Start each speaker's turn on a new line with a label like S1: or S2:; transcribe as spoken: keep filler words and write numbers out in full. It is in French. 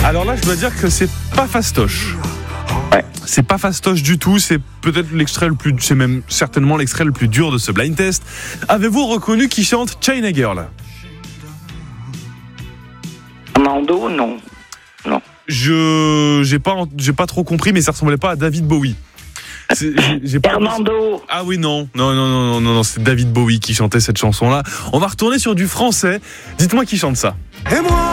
S1: Alors là, je dois dire que c'est pas fastoche.
S2: Ouais.
S1: C'est pas fastoche du tout, c'est peut-être l'extrait le plus, c'est même certainement l'extrait le plus dur de ce blind test. Avez-vous reconnu qui chante China Girl ?
S2: Armando, non. Non.
S1: Je, j'ai pas, j'ai pas trop compris, mais ça ressemblait pas à David Bowie. C'est, j'ai, j'ai pas
S2: Armando.
S1: Ah oui, non, non, non, non, non, non, non, c'est David Bowie qui chantait cette chanson-là. On va retourner sur du français. Dites-moi qui chante ça.
S3: Et moi